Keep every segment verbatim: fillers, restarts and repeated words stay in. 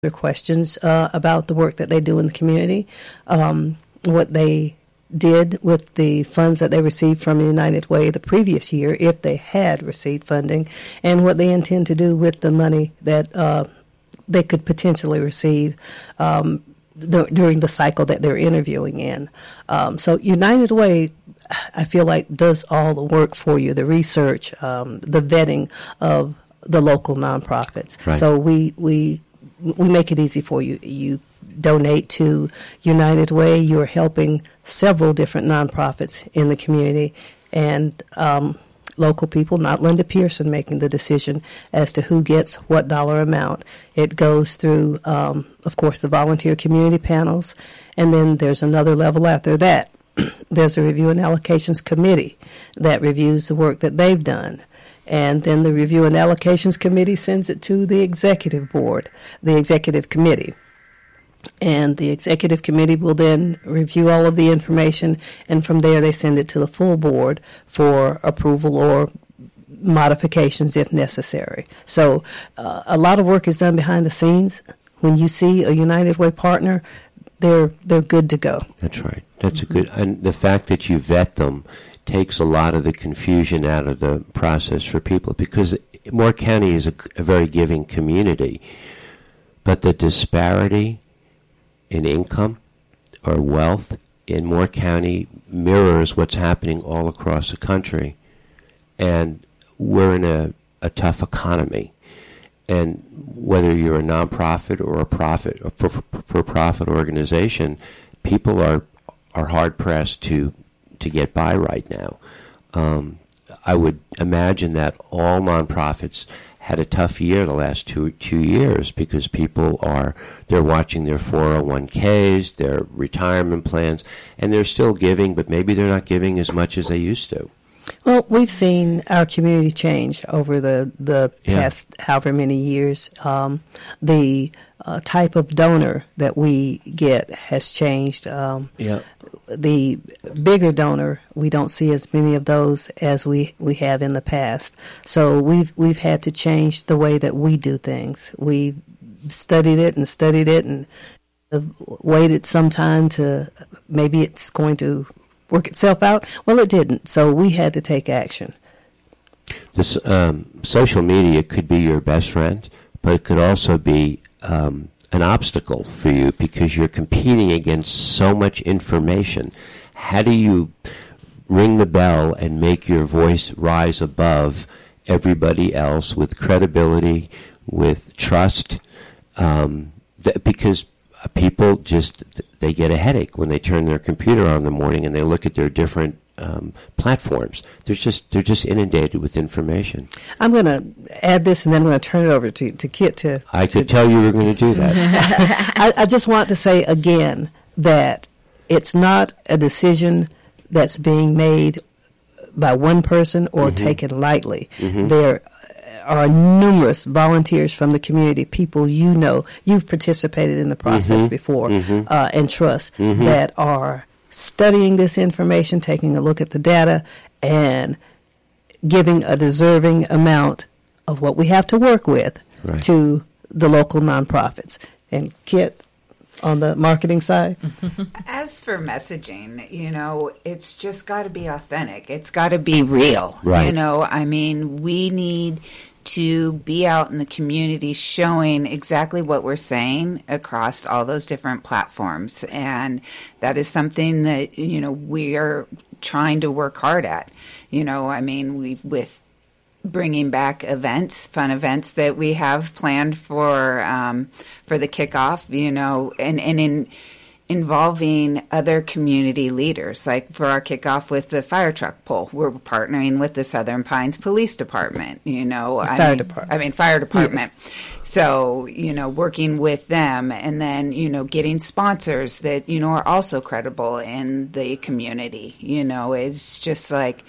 their questions uh, about the work that they do in the community, um, what they did with the funds that they received from United Way the previous year, if they had received funding, and what they intend to do with the money that uh, they could potentially receive um, the, during the cycle that they're interviewing in. Um, so United Way, I feel like, does all the work for you, the research, um, the vetting of the local nonprofits. Right. So we we we make it easy for you. You donate to United Way. You're helping several different nonprofits in the community, and um, local people, not Linda Pearson making the decision as to who gets what dollar amount. It goes through, um, of course, the volunteer community panels, and then there's another level after that. There's a review and allocations committee that reviews the work that they've done. And then the Review and Allocations Committee sends it to the Executive Board, the Executive Committee. And the Executive Committee will then review all of the information, and from there they send it to the full board for approval or modifications if necessary. So uh, a lot of work is done behind the scenes. When you see a United Way partner, they're they're good to go. That's right. That's a good, and the fact that you vet them takes a lot of the confusion out of the process for people, because Moore County is a, a very giving community, but the disparity in income or wealth in Moore County mirrors what's happening all across the country, and we're in a, a tough economy. And whether you're a nonprofit or a profit or for-profit organization, people are are hard pressed to to get by right now. Um, I would imagine that all nonprofits had a tough year the last two two years because people are they're watching their four oh one k's, their retirement plans, and they're still giving, but maybe they're not giving as much as they used to. Well, we've seen our community change over the, the Yeah. past however many years. Um, the uh, type of donor that we get has changed. Um, Yeah. The bigger donor, we don't see as many of those as we, we have in the past. So we've we've had to change the way that we do things. We studied it and studied it and waited some time to maybe it's going to work itself out. Well, it didn't. So we had to take action. This um, social media could be your best friend, but it could also be um, an obstacle for you because you're competing against so much information. How do you ring the bell and make your voice rise above everybody else with credibility, with trust? Um, th- because people just, they get a headache when they turn their computer on in the morning and they look at their different um, platforms. They're just they're just inundated with information. I'm going to add this, and then I'm going to turn it over to, to Kit to... I to, could tell you were going to do that. I, I just want to say again that it's not a decision that's being made by one person or Mm-hmm. taken lightly. Mm-hmm. There are numerous volunteers from the community, people you know, you've participated in the process Mm-hmm. before, Mm-hmm. uh, and trust, Mm-hmm. that are studying this information, taking a look at the data, and giving a deserving amount of what we have to work with Right. to the local nonprofits. And Kit, on the marketing side? As for messaging, you know, it's just got to be authentic. It's got to be real. Right. You know, I mean, we need to be out in the community showing exactly what we're saying across all those different platforms. And that is something that, you know, we are trying to work hard at. You know, I mean, we've with bringing back events, fun events that we have planned for um, for the kickoff, you know, and, and in involving other community leaders. Like for our kickoff with the fire truck pull, we're partnering with the Southern Pines Police Department, you know. I Fire mean, department. I mean, fire department. Yes. So, you know, working with them and then, you know, getting sponsors that, you know, are also credible in the community. You know, it's just like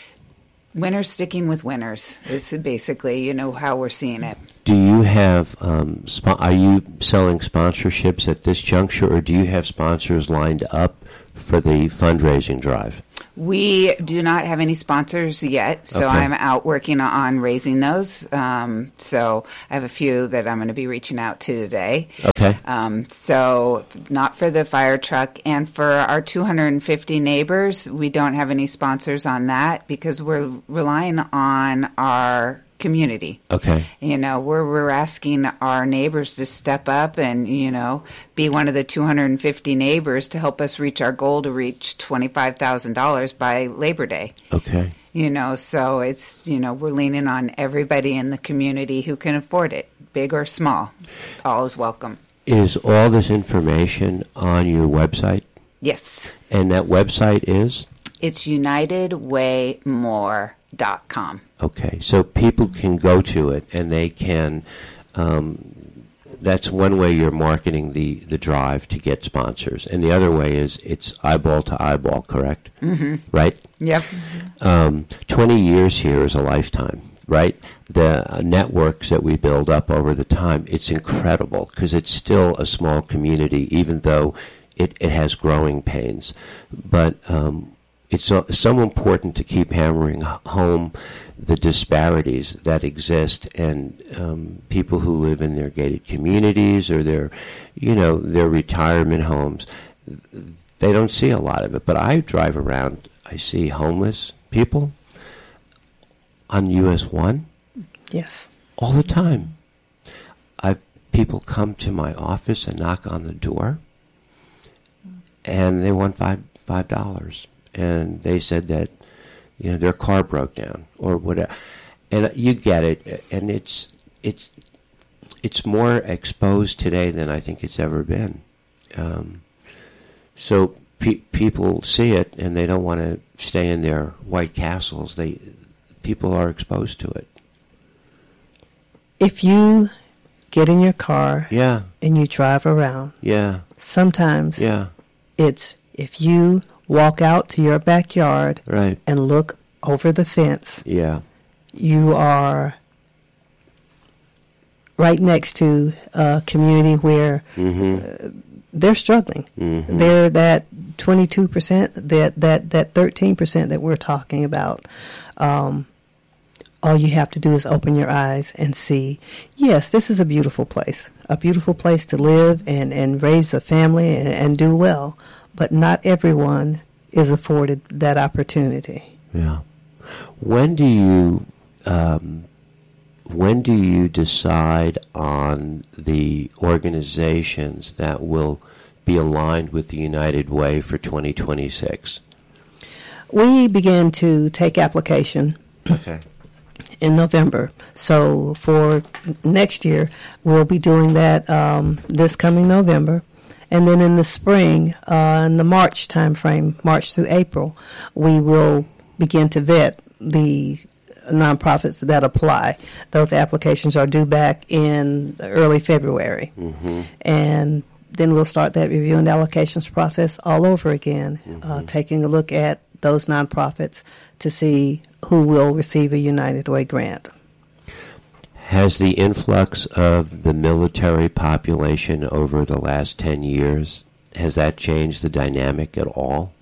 winners sticking with winners is basically, you know, how we're seeing it. Do you have, um, spo- are you selling sponsorships at this juncture, or do you have sponsors lined up for the fundraising drive? We do not have any sponsors yet, so Okay. I'm out working on raising those. Um, so I have a few that I'm going to be reaching out to today. Okay. Um, so not for the fire truck, and for our two hundred fifty neighbors, we don't have any sponsors on that because we're relying on our community. Okay. You know, we're we're asking our neighbors to step up and, you know, be one of the two hundred fifty neighbors to help us reach our goal to reach twenty-five thousand dollars by Labor Day. Okay. You know, so it's, you know, we're leaning on everybody in the community who can afford it, big or small. All is welcome. Is all this information on your website? Yes. And that website is? It's united way more dot com. Okay, so people can go to it and they can, um, that's one way you're marketing the, the drive to get sponsors. And the other way is it's eyeball to eyeball, correct? Mm-hmm. Right? Yep. Um, twenty years here is a lifetime, right? The uh, networks that we build up over the time, it's incredible because it's still a small community, even though it, it has growing pains. But um, it's so, so important to keep hammering home the disparities that exist, and um, people who live in their gated communities or their, you know, their retirement homes, they don't see a lot of it. But I drive around, I see homeless people on U S one. Yes. All the time. I've people come to my office and knock on the door, and they want five five dollars. And they said that, you know, their car broke down or whatever. And you get it, and it's it's it's more exposed today than I think it's ever been. Um, so pe- people see it, and they don't want to stay in their white castles. They people are exposed to it. If you get in your car Yeah, and you drive around, yeah, sometimes yeah. it's if you walk out to your backyard Right. and look over the fence, Yeah. you are right next to a community where Mm-hmm. uh, they're struggling. Mm-hmm. They're that twenty-two percent, that, that, that thirteen percent that we're talking about. Um, all you have to do is open your eyes and see, yes, this is a beautiful place, a beautiful place to live and, and raise a family and, and do well. But not everyone is afforded that opportunity. Yeah. When do you um, when do you decide on the organizations that will be aligned with the United Way for twenty twenty-six? We began to take application Okay. in November. So for next year, we'll be doing that um, this coming November. And then in the spring, uh, in the March timeframe, March through April, we will begin to vet the nonprofits that apply. Those applications are due back in early February. Mm-hmm. And then we'll start that review and allocations process all over again, Mm-hmm. uh, taking a look at those nonprofits to see who will receive a United Way grant. Has the influx of the military population over the last ten years, has that changed the dynamic at all?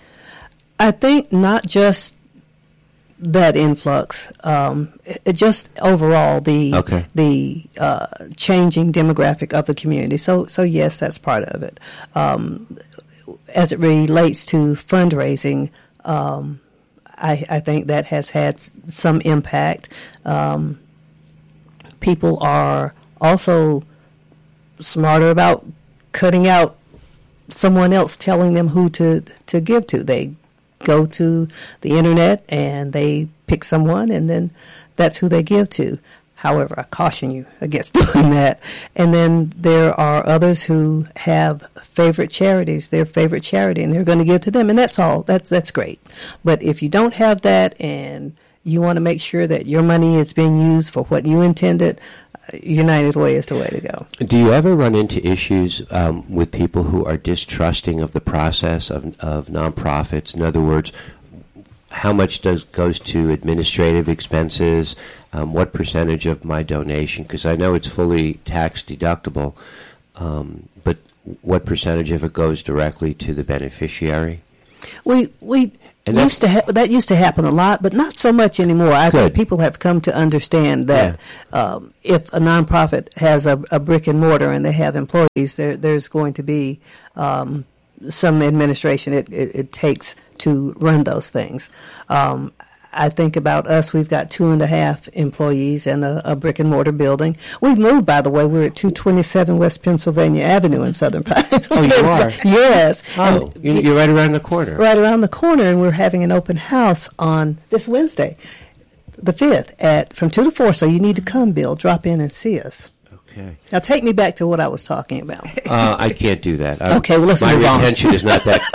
I think not just that influx, um, it, just overall the Okay. the uh, changing demographic of the community. So, so yes, that's part of it. Um, as it relates to fundraising, um, I, I think that has had s- some impact. Um, people are also smarter about cutting out someone else telling them who to, to give to. They go to the internet and they pick someone, and then that's who they give to. However, I caution you against doing that. And then there are others who have favorite charities, their favorite charity, and they're going to give to them, and that's all. That's that's great. But if you don't have that and you want to make sure that your money is being used for what you intended, United Way is the way to go. Do you ever run into issues um, with people who are distrusting of the process of, of nonprofits? In other words, how much does goes to administrative expenses? Um, what percentage of my donation? Because I know it's fully tax deductible, um, but what percentage of it goes directly to the beneficiary? We we And used to ha- that used to happen a lot, but not so much anymore. I Good. think people have come to understand that Yeah. um, if a nonprofit has a, a brick and mortar and they have employees, there, there's going to be um, some administration it, it, it takes to run those things. Um, I think about us, we've got two and a half employees and a, a brick and mortar building. We've moved, by the way. We're at two twenty-seven West Pennsylvania Avenue in Southern Pines. Oh, you are? Yes. Oh, And you- you're right around the corner. right around the corner, and we're having an open house on this Wednesday, the fifth, at from two to four. So you need to come, Bill. Drop in and see us. Okay. Now take me back to what I was talking about. Uh, I can't do that. I, Okay, well, let's my move on. retention is not that.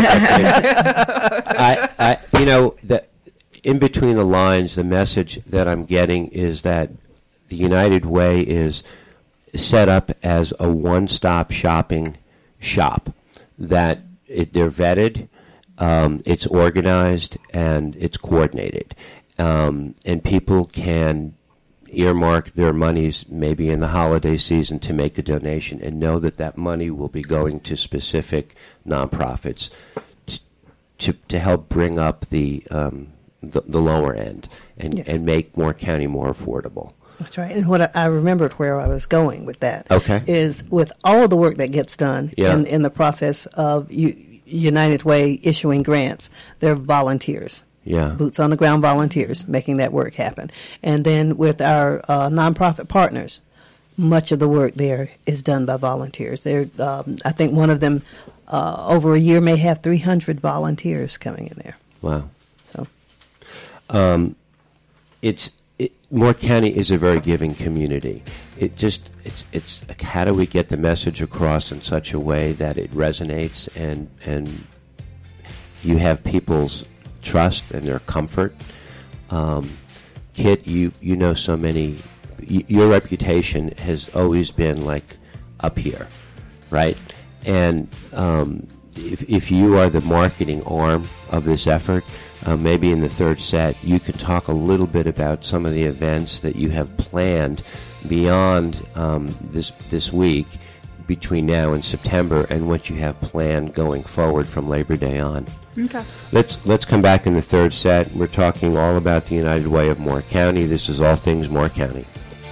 I, I, you know, the, in between the lines, the message that I'm getting is that the United Way is set up as a one-stop shopping shop. That it, they're vetted, um, it's organized, and it's coordinated, um, and people can earmark their monies maybe in the holiday season to make a donation and know that that money will be going to specific nonprofits t- to to help bring up the um, the, the lower end and, Yes. and make Moore County more affordable. That's right. And what I, I remembered where I was going with that Okay. is with all of the work that gets done Yeah. in, in the process of U, United Way issuing grants, they're volunteers. Yeah. Boots on the ground volunteers making that work happen. And then with our uh, nonprofit partners, much of the work there is done by volunteers. They're, um, I think one of them uh, over a year may have three hundred volunteers coming in there. Wow. So Um, it's it, Moore County is a very giving community. It just it's it's like, how do we get the message across in such a way that it resonates and and you have people's trust and their comfort. Um, Kit, you you know so many. Y- your reputation has always been like up here, right? And um, if if you are the marketing arm of this effort, uh, maybe in the third set, you could talk a little bit about some of the events that you have planned beyond um, this this week, between now and September, and what you have planned going forward from Labor Day on. Okay. Let's let's come back in the third set. We're talking all about the United Way of Moore County. This is All Things Moore County.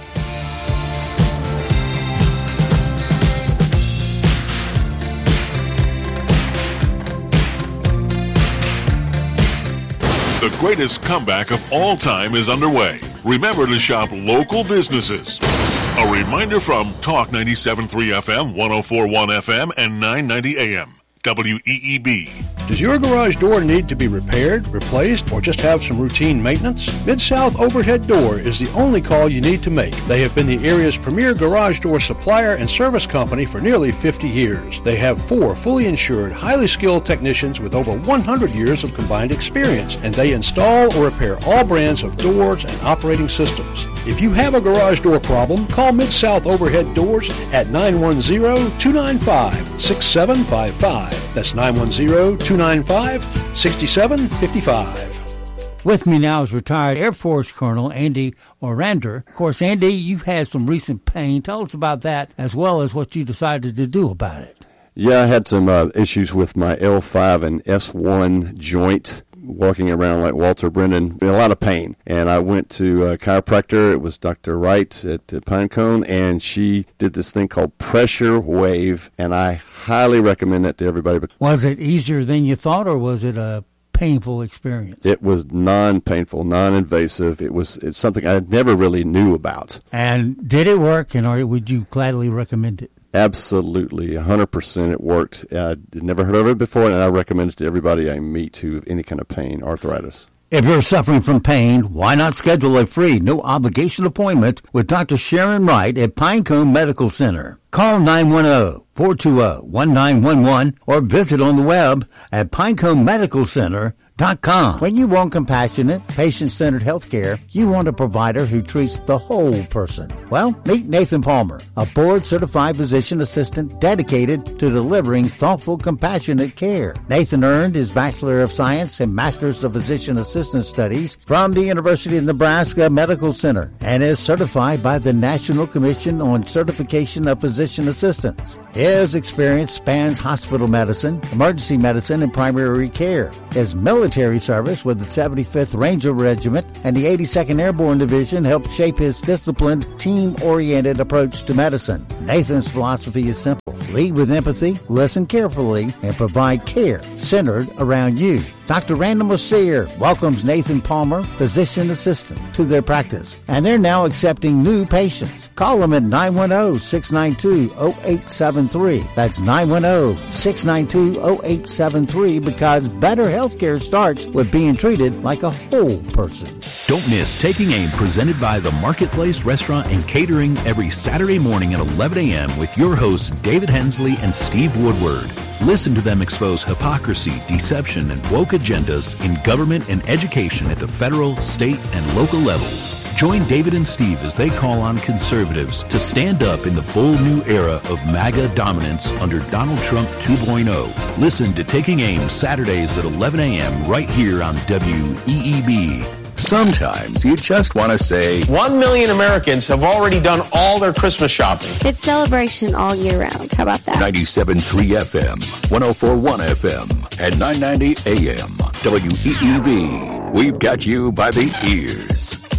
The greatest comeback of all time is underway. Remember to shop local businesses. A reminder from Talk ninety-seven point three F M, one oh four point one F M, and nine ninety A M. W E E B. Does your garage door need to be repaired, replaced, or just have some routine maintenance? Mid-South Overhead Door is the only call you need to make. They have been the area's premier garage door supplier and service company for nearly fifty years. They have four fully insured, highly skilled technicians with over one hundred years of combined experience, and they install or repair all brands of doors and operating systems. If you have a garage door problem, call Mid-South Overhead Doors at nine one zero, two nine five, six seven five five. That's nine one zero, two nine five, six seven five five. With me now is retired Air Force Colonel Andy Orander. Of course, Andy, you've had some recent pain. Tell us about that, as well as what you decided to do about it. Yeah, I had some uh, issues with my L five and S one joint, walking around like Walter Brennan, a lot of pain. And I went to a chiropractor. It was Doctor Wright at, at Pinecone, and she did this thing called Pressure Wave, and I highly recommend that to everybody. Was it easier than you thought, or was it a painful experience? It was non-painful, non-invasive. It was it's something I never really knew about. And did it work, and or would you gladly recommend it? Absolutely, one hundred percent it worked. I'd never heard of it before, and I recommend it to everybody I meet who have any kind of pain, arthritis. If you're suffering from pain, why not schedule a free, no-obligation appointment with Doctor Sharon Wright at Pinecone Medical Center? Call nine one zero, four two zero, one nine one one or visit on the web at pinecone medical center dot com. When you want compassionate, patient-centered health care, you want a provider who treats the whole person. Well, meet Nathan Palmer, a board-certified physician assistant dedicated to delivering thoughtful, compassionate care. Nathan earned his Bachelor of Science and Master's of Physician Assistant Studies from the University of Nebraska Medical Center and is certified by the National Commission on Certification of Physician Assistants. His experience spans hospital medicine, emergency medicine, and primary care. His military military service with the seventy-fifth Ranger Regiment and the eighty-second Airborne Division helped shape his disciplined, team-oriented approach to medicine. Nathan's philosophy is simple. Lead with empathy, listen carefully, and provide care centered around you. Doctor Randall Mercier welcomes Nathan Palmer, physician assistant, to their practice, and they're now accepting new patients. Call them at nine one zero, six nine two, zero eight seven three. That's nine one zero, six nine two, zero eight seven three, because better health care starts with being treated like a whole person. Don't miss Taking Aim, presented by the Marketplace Restaurant and Catering, every Saturday morning at eleven a.m. with your hosts David Hensley and Steve Woodward. Listen to them expose hypocrisy, deception, and woke agendas in government and education at the federal, state, and local levels. Join David and Steve as they call on conservatives to stand up in the bold new era of MAGA dominance under Donald Trump two point oh. Listen to Taking Aim Saturdays at eleven a.m. right here on W E E B. Sometimes you just want to say, One million Americans have already done all their Christmas shopping. It's celebration all year round. How about that? ninety-seven point three F M, one oh four point one F M, and nine ninety A M. W E E B. We've got you by the ears.